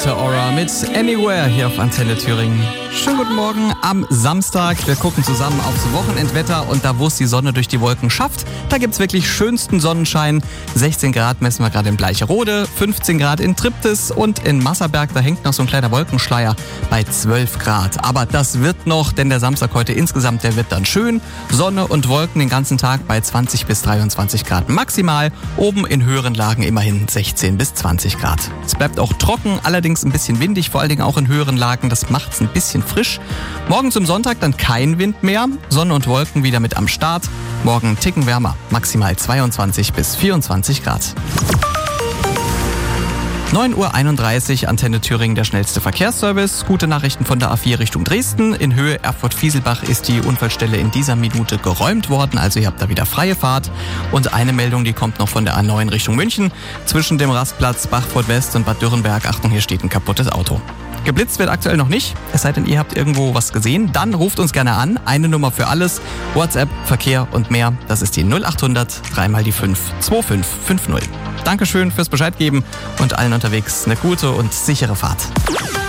Rita Ora mit Anywhere hier auf Antenne Thüringen. Schönen guten Morgen am Samstag. Wir gucken zusammen aufs Wochenendwetter und da, wo es die Sonne durch die Wolken schafft, da gibt's wirklich schönsten Sonnenschein. 16 Grad messen wir gerade in Bleicherode, 15 Grad in Triptis und in Masserberg, da hängt noch so ein kleiner Wolkenschleier bei 12 Grad. Aber das wird noch, denn der Samstag heute insgesamt, der wird dann schön. Sonne und Wolken den ganzen Tag bei 20 bis 23 Grad maximal. Oben in höheren Lagen immerhin 16 bis 20 Grad. Es bleibt auch trocken, allerdings ein bisschen windig, vor allen Dingen auch in höheren Lagen. Das macht's ein bisschen frisch. Morgen zum Sonntag dann kein Wind mehr. Sonne und Wolken wieder mit am Start. Morgen einen Ticken wärmer, maximal 22 bis 24 Grad. 9:31 Uhr, Antenne Thüringen, der schnellste Verkehrsservice. Gute Nachrichten von der A4 Richtung Dresden. In Höhe Erfurt-Fieselbach ist die Unfallstelle in dieser Minute geräumt worden. Also ihr habt da wieder freie Fahrt. Und eine Meldung, die kommt noch von der A9 Richtung München. Zwischen dem Rastplatz Bachfurt West und Bad Dürrenberg. Achtung, hier steht ein kaputtes Auto. Geblitzt wird aktuell noch nicht, es sei denn, ihr habt irgendwo was gesehen. Dann ruft uns gerne an, eine Nummer für alles. WhatsApp, Verkehr und mehr, das ist die 0800 3 die 5 2550. Dankeschön fürs Bescheid geben und allen unterwegs eine gute und sichere Fahrt.